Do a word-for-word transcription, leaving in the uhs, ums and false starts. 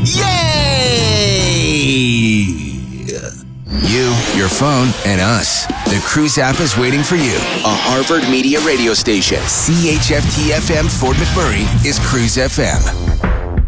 Yay! You, your phone, and us. The Cruise app is waiting for you. A Harvard Media radio station. C H F T F M Fort McMurray is Cruise F M.